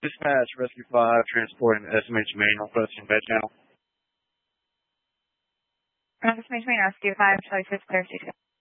Dispatch, Rescue 5, transporting SMH main northwestern bed channel. SMH main Rescue 5, Charlie 6, clear 6.